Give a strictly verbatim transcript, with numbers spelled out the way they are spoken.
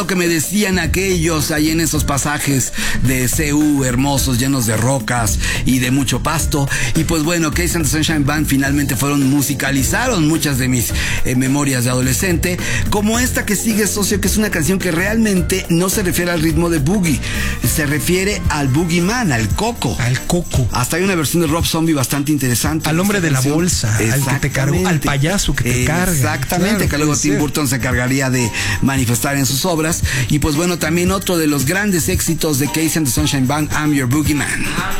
que me decían aquellos ahí en esos pasajes de C U hermosos, llenos de rocas y de mucho pasto. Y pues bueno, Casey and the Sunshine Band finalmente fueron, musicalizaron muchas de mis eh, memorias de adolescente, como esta que sigue, socio, que es una canción que realmente no se refiere al ritmo de boogie, se refiere al boogeyman, al coco. Al coco. Hasta hay una versión de Rob Zombie bastante interesante. Al hombre de la bolsa, al que te cargó, al payaso que te carga. Exactamente, claro, que luego Tim Burton se cargaría de manifestar en sus obras. Y pues bueno, también otro de los grandes éxitos de Casey and the Sunshine Band, I'm Your Boogeyman.